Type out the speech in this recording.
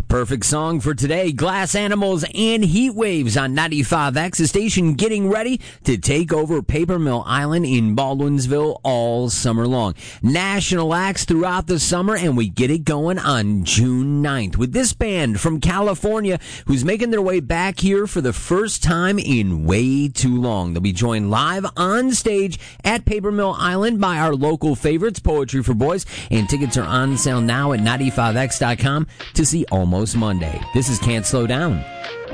Perfect song for today. Glass Animals and Heat Waves on 95X, the station getting ready to take over Paper Mill Island in Baldwinsville all summer long. National acts throughout the summer, and we get it going on June 9th with this band from California who's making their way back here for the first time in way too long. They'll be joined live on stage at Paper Mill Island by our local favorites, Poetry for Boys, and tickets are on sale now at 95x.com to see Almost Monday. This is Can't Slow Down.